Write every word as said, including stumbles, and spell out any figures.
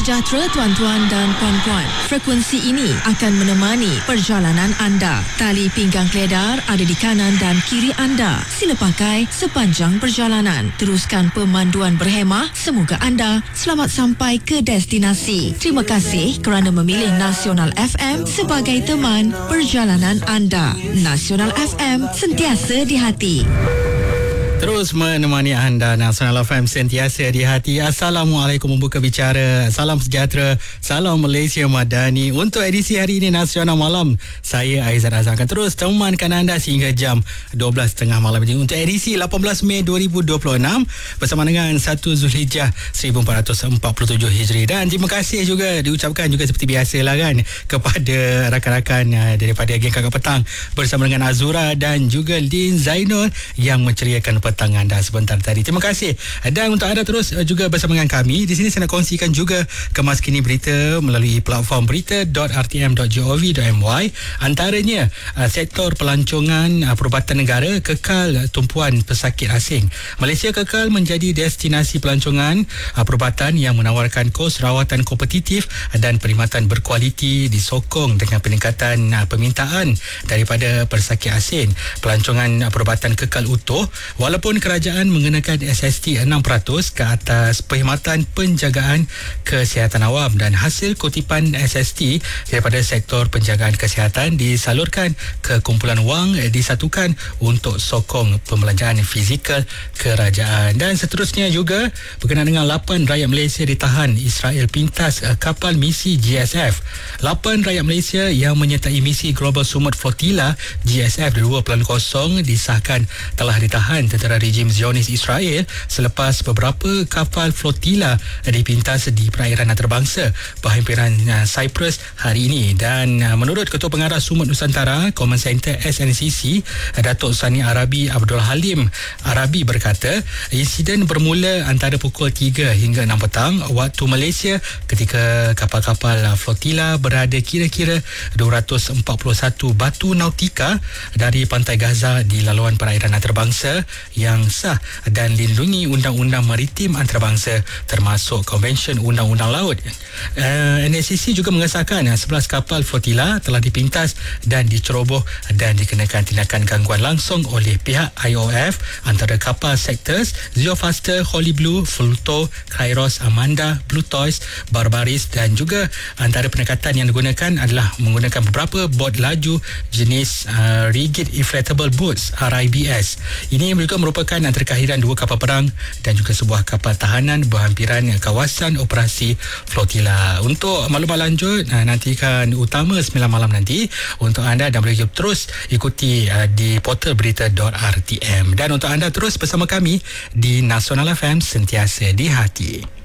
sejahtera tuan-tuan dan puan-puan. Frekuensi ini akan menemani perjalanan anda. Tali pinggang keledar ada di kanan dan kiri anda. Sila pakai sepanjang perjalanan. Teruskan pemanduan berhemah. Semoga anda selamat sampai ke destinasi. Terima kasih kerana memilih Nasional F M sebagai teman perjalanan anda. Nasional F M, sentiasa di hati. Terus menemani anda, Nasional F M, sentiasa di hati. Assalamualaikum, membuka bicara. Salam sejahtera, salam Malaysia Madani. Untuk edisi hari ini Nasional Malam, saya Aizat Azam akan terus temankan anda sehingga jam dua belas tiga puluh malam ini. Untuk edisi lapan belas Mei dua ribu dua puluh enam bersama dengan satu Zulhijjah seribu empat ratus empat puluh tujuh Hijri. Dan terima kasih juga diucapkan juga seperti biasalah kan kepada rakan-rakan daripada geng Kakak Petang bersama dengan Azura dan juga Lin Zainul yang menceriakan petang anda sebentar tadi. Terima kasih. Dan untuk anda terus juga bersama dengan kami. Di sini saya nak kongsikan juga kemaskini berita melalui platform berita dot r t m dot gov dot m y. Antaranya sektor pelancongan perubatan negara kekal tumpuan pesakit asing. Malaysia kekal menjadi destinasi pelancongan perubatan yang menawarkan kos rawatan kompetitif dan perkhidmatan berkualiti disokong dengan peningkatan permintaan daripada pesakit asing. Pelancongan perubatan kekal utuh walaupun Walaupun kerajaan mengenakan S S T enam peratus ke atas perkhidmatan penjagaan kesihatan awam dan hasil kutipan S S T daripada sektor penjagaan kesihatan disalurkan ke kumpulan wang disatukan untuk sokong pembelanjaan fizikal kerajaan. Dan seterusnya juga berkenaan dengan lapan rakyat Malaysia ditahan Israel pintas kapal misi G S F. lapan rakyat Malaysia yang menyertai misi Global Summit Flotilla G S F dua kosong disahkan telah ditahan tentera rejim Zionis Israel selepas beberapa kapal flotila dipintas di perairan antarabangsa berhampiran Cyprus hari ini. Dan menurut Ketua Pengarah Sumut Nusantara Command Center S N C C, Datuk Sani Arabi Abdul Halim Arabi berkata, insiden bermula antara pukul tiga hingga enam petang waktu Malaysia ketika kapal-kapal flotila berada kira-kira dua ratus empat puluh satu batu nautika dari pantai Gaza di laluan perairan antarabangsa yang sah dan lindungi Undang-Undang Maritim Antarabangsa termasuk Konvensyen Undang-Undang Laut. Uh, N S C C juga mengesahkan uh, sebelas kapal flotila telah dipintas dan diceroboh dan dikenakan tindakan gangguan langsung oleh pihak I O F antara kapal Sectors, Zeofaster, Holy Blue, Fulto, Kairos, Amanda, Blue Toys, Barbaris dan juga antara pendekatan yang digunakan adalah menggunakan beberapa bot laju jenis uh, Rigid Inflatable Boats R I B S. Ini juga merupakan antara kelahiran dua kapal perang dan juga sebuah kapal tahanan berhampiran kawasan operasi flotila. Untuk maklumat lanjut nantikan utama sembilan malam nanti untuk anda dan boleh terus ikuti di portal berita dot r t m. Dan untuk anda terus bersama kami di Nasional F M, sentiasa di hati.